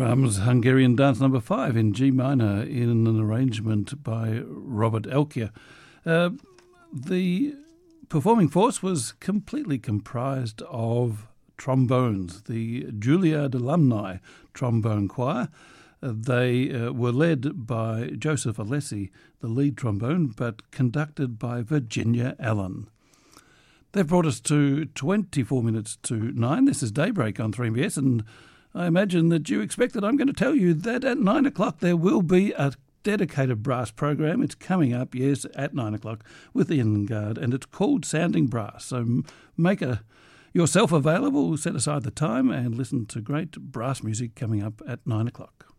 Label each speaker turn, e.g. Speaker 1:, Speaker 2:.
Speaker 1: Brahms' Hungarian Dance No. 5 in G minor in an arrangement by Robert Elkier. The performing force was completely comprised of trombones, the Juilliard Alumni Trombone Choir. They were led by Joseph Alessi, the lead trombone, but conducted by Virginia Allen. They've brought us to 24 minutes to 9. This is Daybreak on 3MBS, and I imagine that you expect that I'm going to tell you that at 9 o'clock there will be a dedicated brass program. It's coming up, yes, at 9 o'clock with the Inland Guard, and it's called Sounding Brass. So make yourself available, set aside the time, and listen to great brass music coming up at 9 o'clock.